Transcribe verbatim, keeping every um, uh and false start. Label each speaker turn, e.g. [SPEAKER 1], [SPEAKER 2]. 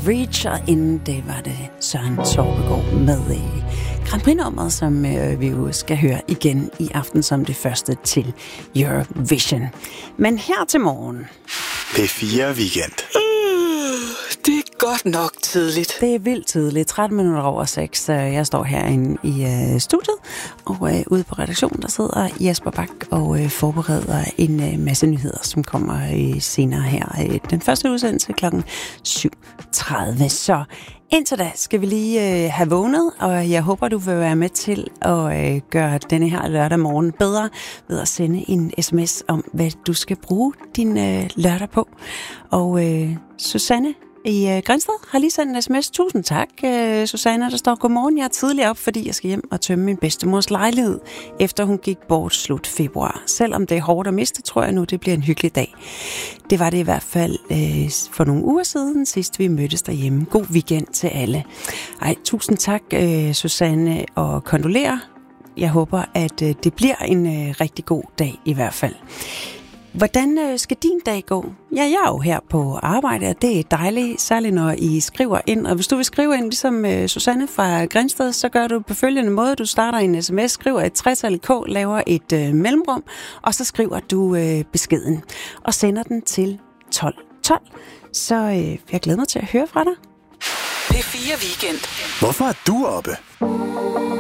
[SPEAKER 1] Reach, og inden det var det Søren Torpegaard med øh, Grand Prix-nummeret, som øh, vi jo skal høre igen i aften som det første til Eurovision. Men her til morgen...
[SPEAKER 2] P fire Weekend.
[SPEAKER 3] Det er godt nok tidligt.
[SPEAKER 1] Det er vildt tidligt. tretten minutter over seks. Jeg står herinde i øh, studiet, og øh, ude på redaktionen, der sidder Jesper Bak og øh, forbereder en øh, masse nyheder, som kommer øh, senere her. Øh, den første udsendelse klokken syv tredive. Så indtil da skal vi lige øh, have vågnet, og jeg håber, du vil være med til at øh, gøre denne her lørdag morgen bedre ved at sende en sms om, hvad du skal bruge din øh, lørdag på. Og øh, Susanne i øh, Grænsted har lige sendt en sms. Tusind tak, øh, Susanne. Der står, godmorgen, jeg er tidligere op, fordi jeg skal hjem og tømme min bedstemors lejlighed, efter hun gik bort slut februar. Selvom det er hårdt at miste, tror jeg nu, det bliver en hyggelig dag. Det var det i hvert fald øh, for nogle uger siden, sidst vi mødtes derhjemme. God weekend til alle. Ej, tusind tak, øh, Susanne, og kondolerer. Jeg håber, at øh, det bliver en øh, rigtig god dag i hvert fald. Hvordan øh, skal din dag gå? Ja, jeg er jo her på arbejde, og det er dejligt, særligt når I skriver ind. Og hvis du vil skrive ind, ligesom øh, Susanne fra Grænsted, så gør du på følgende måde. Du starter en sms, skriver et tretal K, laver et øh, mellemrum, og så skriver du øh, beskeden og sender den til tolv tolv. Så øh, jeg glæder mig til at høre fra dig.
[SPEAKER 3] P fire Weekend.
[SPEAKER 2] Hvorfor er du oppe?